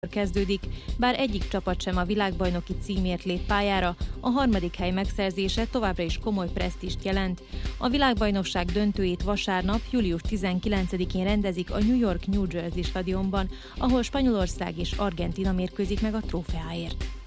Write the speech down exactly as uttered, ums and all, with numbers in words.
kezdődik, bár egyik csapat sem a világbajnoki címért lép pályára, a harmadik hely megszerzése továbbra is komoly presztízst jelent. A világbajnokság döntőjét vasárnap, július tizenkilencedikén rendezik a New York New Jersey stadionban, ahol Spanyolország és Argentína mérkőzik meg a trófeáért.